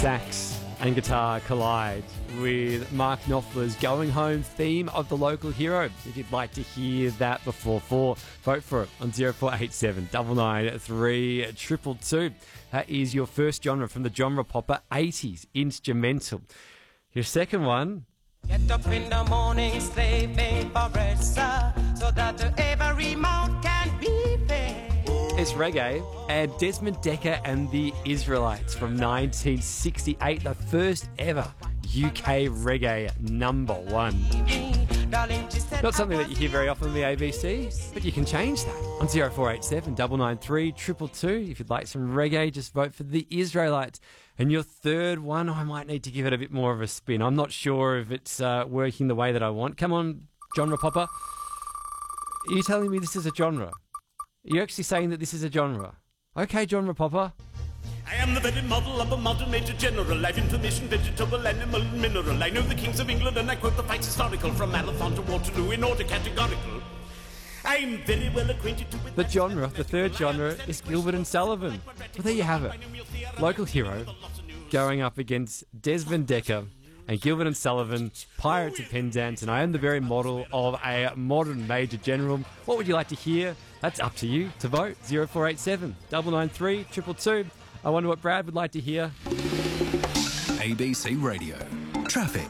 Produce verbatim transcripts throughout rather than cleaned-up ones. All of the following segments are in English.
Sax and guitar collide with Mark Knopfler's Going Home theme of the local hero. If you'd like to hear that before four, vote for it on zero four eight seven, nine nine three, two two two. That is your first genre from the genre popper, eighties instrumental. Your second one... Get up in the morning, slaving for bread, sir, so that every mouth can be fed. It's reggae, and Desmond Dekker and the Israelites from nineteen sixty-eight, the first ever U K reggae number one. Not something that you hear very often on the A B C, but you can change that on zero four eight seven, nine nine three, two two two. If you'd like some reggae, just vote for the Israelites. And your third one, I might need to give it a bit more of a spin. I'm not sure if it's uh, working the way that I want. Come on, genre popper. Are you telling me this is a genre? You're actually saying that this is a genre. Okay, genre popper. I am the very model of a modern major general. Life, information, vegetable, animal, and mineral. I know the kings of England and I quote the facts historical from Marathon to Waterloo in order categorical. I'm very well acquainted to with the genre, the third genre, is Gilbert and Sullivan. Well, there you have it. Local hero going up against Desmond Dekker and Gilbert and Sullivan, Pirates of Penzance, and I am the very model of a modern major general. What would you like to hear? That's up to you to vote. zero four eight seven, nine nine three, two two two. I wonder what Brad would like to hear. A B C Radio. Traffic.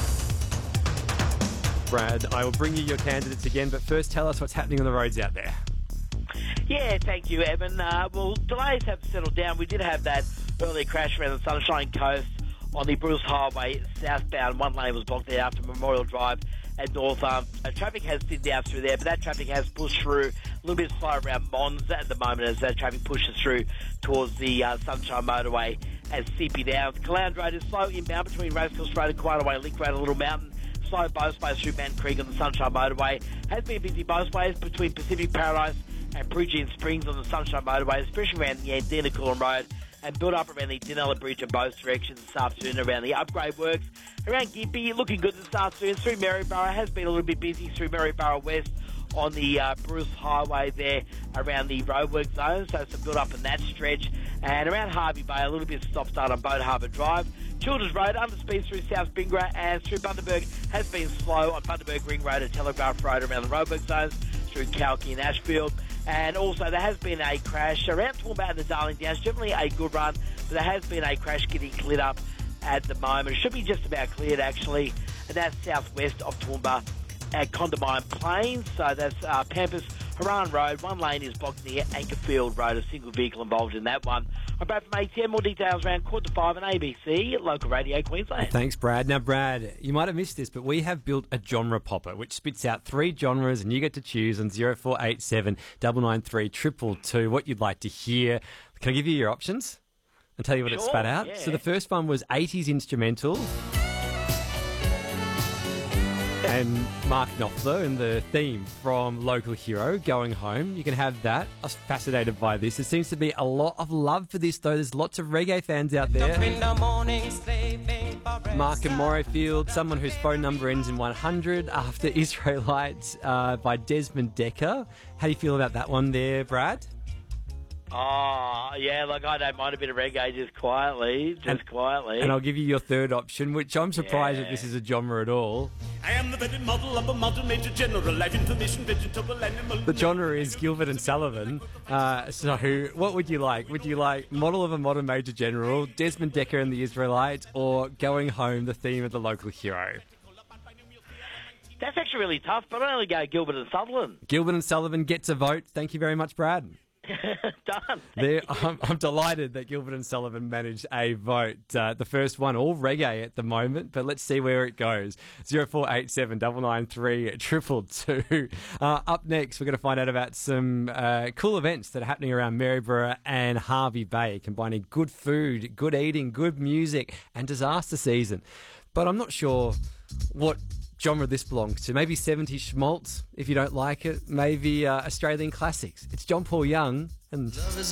Brad, I will bring you your candidates again, but first tell us what's happening on the roads out there. Yeah, thank you, Evan. Uh, well, delays have settled down. We did have that early crash around the Sunshine Coast on the Bruce Highway southbound. One lane was blocked there after Memorial Drive at North Arm. Uh, traffic has thinned out through there, but that traffic has pushed through a little bit slow around Mons at the moment as that traffic pushes through towards the uh, Sunshine Motorway as C P Downs. Calound Road is slow inbound between Racecourse Road and Quainaway Link Road and Little Mountain. Slow both ways through Man Creek on the Sunshine Motorway. Has been busy both ways between Pacific Paradise and Prugean Springs on the Sunshine Motorway, especially around the Andina Coolum Road, and build up around the Dinella Bridge in both directions this afternoon around the upgrade works. Around Gympie, looking good this afternoon. Through Maryborough, has been a little bit busy through Maryborough West on the uh, Bruce Highway there around the roadwork zone, so some build up in that stretch. And around Harvey Bay, a little bit stop-start on Boat Harbour Drive. Childers Road, under speed through South Bingra and through Bundaberg has been slow on Bundaberg Ring Road and Telegraph Road around the roadwork zones through Kalki and Ashfield. And also there has been a crash around Toowoomba and the Darling Downs. Generally a good run, but there has been a crash getting cleared up at the moment. It should be just about cleared actually, and that's southwest of Toowoomba at Condamine Plains. So that's uh, Pampas Haran Road. One lane is blocked near Anchorfield Road. A single vehicle involved in that one. I'm Brad from A T M. More details around quarter to five on A B C, local radio Queensland. Thanks, Brad. Now, Brad, you might have missed this, but we have built a genre popper, which spits out three genres, and you get to choose on zero four eight seven, nine nine three, two two two what you'd like to hear. Can I give you your options and tell you what Sure, it spat out? yeah. So the first one was eighties instrumental. And Mark Knopfler and the theme from Local Hero, Going Home. You can have that. I was fascinated by this. There seems to be a lot of love for this, though. There's lots of reggae fans out there. Mark and Morayfield, someone whose phone number ends in one hundred, after Israelites uh, by Desmond Dekker. How do you feel about that one there, Brad? Oh, yeah, look, I don't mind a bit of reggae just quietly, just And- quietly. And I'll give you your third option, which I'm surprised Yeah. that this is a genre at all. I am the very model of a modern major general. Life, information, vegetable, animal. The genre is Gilbert and Sullivan. Uh, so what would you like? Would you like Model of a Modern Major General, Desmond Dekker and the Israelites, or Going Home, the theme of the local hero? That's actually really tough, but I only go Gilbert and Sutherland. Gilbert and Sullivan gets a vote. Thank you very much, Brad. Done. There, I'm, I'm delighted that Gilbert and Sullivan managed a vote. Uh, the first one, all reggae at the moment, but let's see where it goes. zero four eight seven, nine nine three, two two two. Uh, up next, we're going to find out about some uh, cool events that are happening around Maryborough and Harvey Bay, combining good food, good eating, good music, and disaster season. But I'm not sure what genre this belongs to. Maybe seventies schmaltz, if you don't like it. Maybe uh, Australian classics. It's John Paul Young and